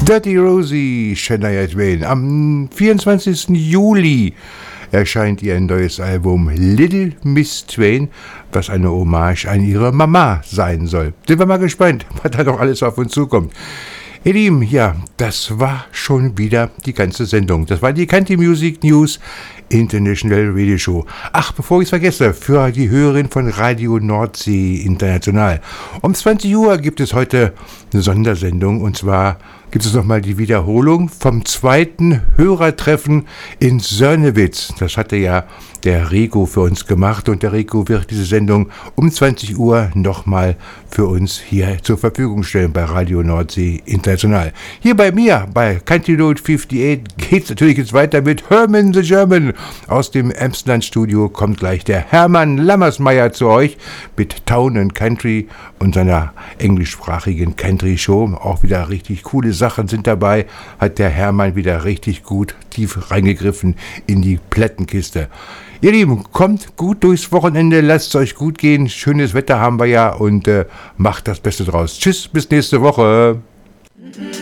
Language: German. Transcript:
Dirty Rosie, Shania Twain. Am 24. Juli erscheint ihr neues Album Little Miss Twain, was eine Hommage an ihre Mama sein soll. Sind wir mal gespannt, was da noch alles auf uns zukommt. Ihr Lieben, ja, das war schon wieder die ganze Sendung. Das war die Country Music News International Radio Show. Ach, bevor ich es vergesse, für die Hörerin von Radio Nordsee International. Um 20 Uhr gibt es heute eine Sondersendung, und zwar gibt es nochmal die Wiederholung vom zweiten Hörertreffen in Sörnewitz. Das hatte ja der Rico für uns gemacht, und der Rico wird diese Sendung um 20 Uhr nochmal für uns hier zur Verfügung stellen bei Radio Nordsee International. Hier bei mir, bei Country Road 58, geht es natürlich jetzt weiter mit Herman the German. Aus dem Emsland-Studio kommt gleich der Hermann Lammersmeier zu euch mit Town and Country und seiner englischsprachigen Country-Show. Auch wieder richtig coole Sachen sind dabei. Hat der Hermann wieder richtig gut tief reingegriffen in die Plattenkiste. Ihr Lieben, kommt gut durchs Wochenende, lasst es euch gut gehen. Schönes Wetter haben wir ja, und macht das Beste draus. Tschüss, bis nächste Woche.